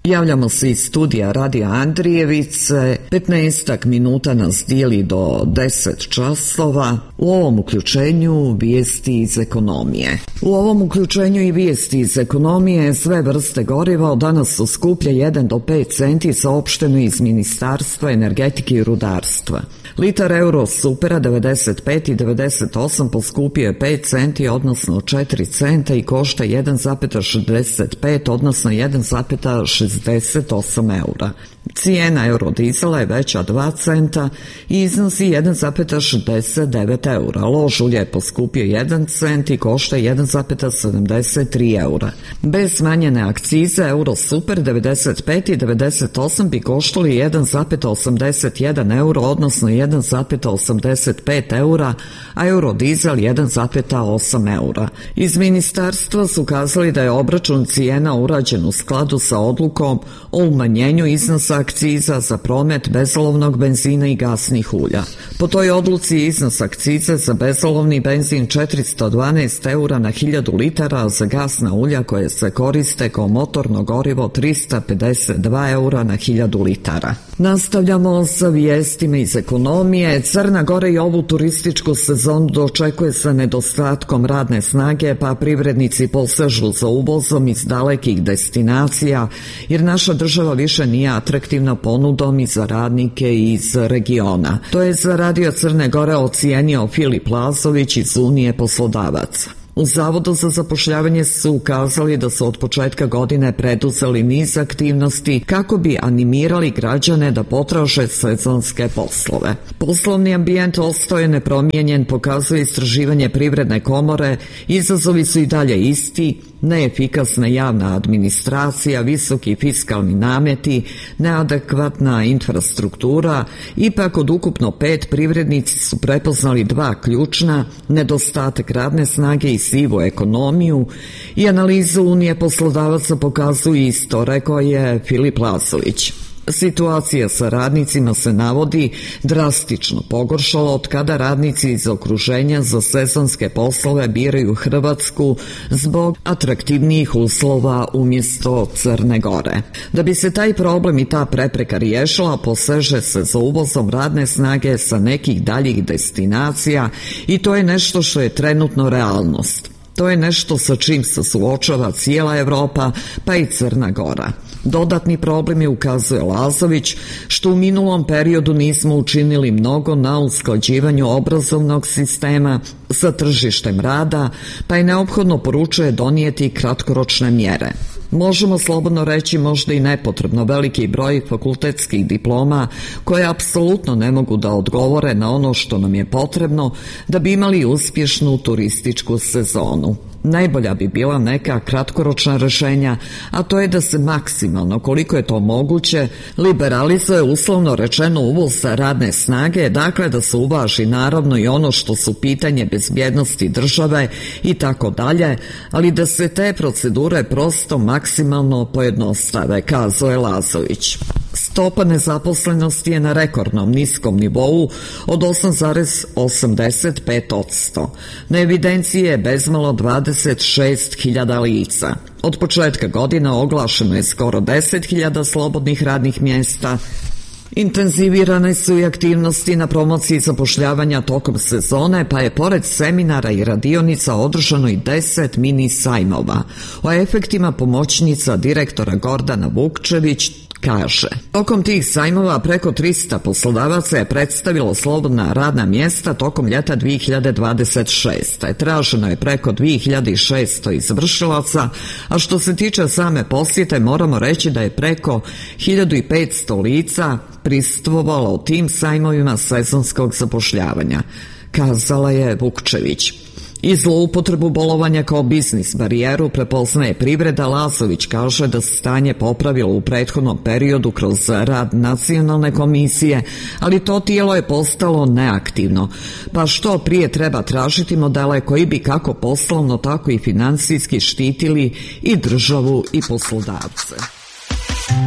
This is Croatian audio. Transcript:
Javljamo se iz studija Radija Andrijevice, 15 minuta nas dijeli do 10 časova. U ovom uključenju vijesti iz ekonomije. U ovom uključenju i vijesti iz ekonomije sve vrste goriva od danas su skuplje 1 do 5 centi, saopšteno iz Ministarstva energetike i rudarstva. Litar euro supera 95 i 98 poskupio je 5 centi, odnosno 4 centa i košta 1,65, odnosno 1,68 eura. Cijena eurodizela je veća 2 centa i iznosi 1,69 eura. Lož ulje je poskupio 1 cent i košta 1,73 eura. Bez smanjene akcize euro super 95 i 98 bi koštali 1,81 euro, odnosno 1,85 eura, a eurodizel 1,8 eura. Iz ministarstva su kazali da je obračun cijena urađen u skladu sa odlukom o umanjenju iznosa akciza za promet bezolovnog benzina i gasnih ulja. Po toj odluci je iznos akcize za bezolovni benzin 412 eura na 1000 litara, a za gasna ulja koje se koriste kao motorno gorivo 352 eura na 1000 litara. Nastavljamo sa vijestima iz ekonomije. Crna Gora i ovu turističku sezonu dočekuje sa nedostatkom radne snage, pa privrednici posežu za uvozom iz dalekih destinacija, jer naša država više nije atraktivna ponudom i za radnike iz regiona. To je za Radio Crne Gore ocijenio Filip Lazović iz Unije poslodavaca. U Zavodu za zapošljavanje su ukazali da su od početka godine preduzeli niz aktivnosti kako bi animirali građane da potraže sezonske poslove. Poslovni ambijent ostao je nepromijenjen, pokazuje istraživanje Privredne komore, izazovi su i dalje isti, neefikasna javna administracija, visoki fiskalni nameti, neadekvatna infrastruktura. Ipak od ukupno 5 privrednici su prepoznali 2 ključna, nedostatak radne snage i sivu ekonomiju, i analiza Unije poslodavaca pokazuju isto, rekao je Filip Lazović. Situacija sa radnicima se navodi drastično pogoršala od kada radnici iz okruženja za sezonske poslove biraju Hrvatsku zbog atraktivnijih uslova umjesto Crne Gore. Da bi se taj problem i ta prepreka riješila, poseže se za uvozom radne snage sa nekih daljih destinacija i to je nešto što je trenutno realnost. To je nešto sa čim se suočava cijela Europa, pa i Crna Gora. Dodatni problem je, ukazuje Lazović, što u minulom periodu nismo učinili mnogo na usklađivanju obrazovnog sistema sa tržištem rada, pa je neophodno, poručuje, donijeti kratkoročne mjere. Možemo slobodno reći možda i nepotrebno veliki broj fakultetskih diploma koje apsolutno ne mogu da odgovore na ono što nam je potrebno da bi imali uspješnu turističku sezonu. Najbolja bi bila neka kratkoročna rješenja, a to je da se maksimalno, koliko je to moguće, liberalizuje uslovno rečeno uvoz radne snage, dakle da se uvaži naravno i ono što su pitanje bezbjednosti države i tako dalje, ali da se te procedure prosto maksimalno pojednostave, kazuje Lazović. Stopa nezaposlenosti je na rekordnom niskom nivou od 8,85%. Na evidenciji je bezmalo 26.000 lica. Od početka godina oglašeno je skoro 10.000 slobodnih radnih mjesta. Intenzivirane su i aktivnosti na promociji zapošljavanja tokom sezone, pa je pored seminara i radionica održano i 10 mini sajmova. O efektima pomoćnica direktora Gordana Vukčević kaže: tokom tih sajmova preko 300 poslodavaca je predstavilo slobodna radna mjesta tokom ljeta 2026. Traženo je preko 2600 izvršilaca, a što se tiče same posjete moramo reći da je preko 1500 lica prisustvovalo tim sajmovima sezonskog zapošljavanja, kazala je Vukčević. I zloupotrebu bolovanja kao biznis barijeru prepoznaje privreda. Lazović kaže da se stanje popravilo u prethodnom periodu kroz rad nacionalne komisije, ali to tijelo je postalo neaktivno, pa što prije treba tražiti modele koji bi kako poslovno tako i financijski štitili i državu i poslodavce.